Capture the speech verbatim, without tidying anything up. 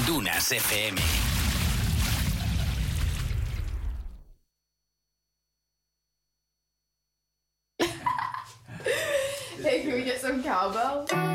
Dunas F M. Hey, can we get some cowbell?